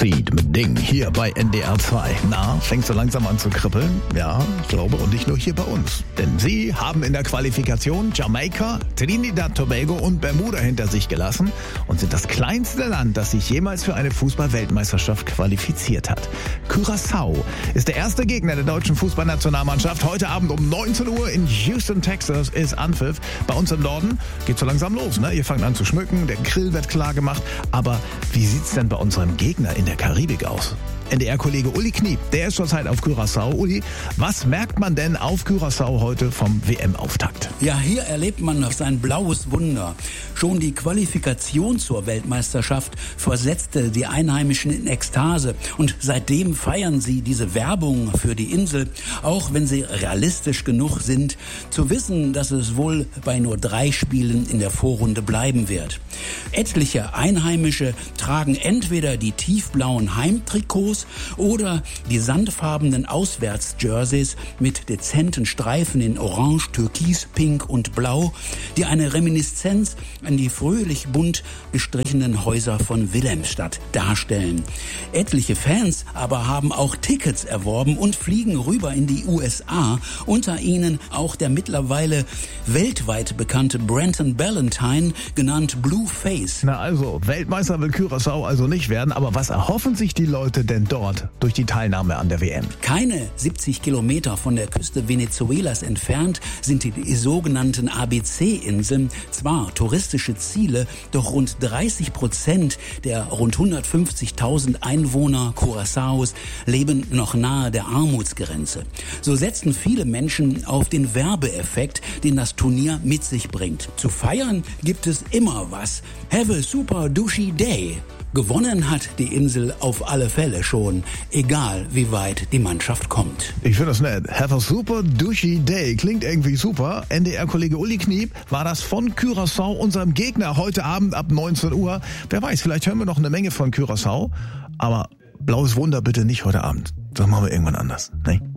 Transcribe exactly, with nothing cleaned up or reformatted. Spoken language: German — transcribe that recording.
Seed mit Ding hier bei N D R zwei. Na, fängt so langsam an zu kribbeln? Ja, ich glaube, und nicht nur hier bei uns. Denn sie haben in der Qualifikation Jamaika, Trinidad Tobago und Bermuda hinter sich gelassen und sind das kleinste Land, das sich jemals für eine Fußball-Weltmeisterschaft qualifiziert hat. Curaçao ist der erste Gegner der deutschen Fußballnationalmannschaft. Heute Abend um neunzehn Uhr in Houston, Texas ist Anpfiff. Bei uns im Norden geht's so langsam los, ne? Ihr fangt an zu schmücken, der Grill wird klar gemacht. Aber wie sieht's denn bei unserem Gegner in der Karibik aus? N D R-Kollege Uli Kniep, der ist zurzeit auf Curaçao. Uli, was merkt man denn auf Curaçao heute vom W M-Auftakt? Ja, hier erlebt man noch sein blaues Wunder. Schon die Qualifikation zur Weltmeisterschaft versetzte die Einheimischen in Ekstase. Und seitdem feiern sie diese Werbung für die Insel, auch wenn sie realistisch genug sind, zu wissen, dass es wohl bei nur drei Spielen in der Vorrunde bleiben wird. Etliche Einheimische tragen entweder die tiefblauen Heimtrikots oder die sandfarbenen Auswärtsjerseys mit dezenten Streifen in Orange, Türkis, Pink und Blau, die eine Reminiszenz an die fröhlich bunt gestrichenen Häuser von Wilhelmstadt darstellen. Etliche Fans aber haben auch Tickets erworben und fliegen rüber in die U S A, unter ihnen auch der mittlerweile weltweit bekannte Brenton Ballantine, genannt Blueface. Na also, Weltmeister will Curaçao also nicht werden, aber was erhoffen sich die Leute denn dort durch die Teilnahme an der W M? Keine siebzig Kilometer von der Küste Venezuelas entfernt sind die, die sogenannten A B C-Inseln, zwar touristische Ziele, doch rund dreißig Prozent der rund hundertfünfzigtausend Einwohner Curaçaos leben noch nahe der Armutsgrenze. So setzen viele Menschen auf den Werbeeffekt, den das Turnier mit sich bringt. Zu feiern gibt es immer was. Have a super douchey day. Gewonnen hat die Insel auf alle Fälle schon, egal wie weit die Mannschaft kommt. Ich finde das nett. Have a super douchey day. Klingt irgendwie super. N D R-Kollege Uli Kniep war das von Curaçao, unserem Gegner, heute Abend ab neunzehn Uhr. Wer weiß, vielleicht hören wir noch eine Menge von Curaçao. Aber blaues Wunder bitte nicht heute Abend. Das machen wir irgendwann anders. Ne?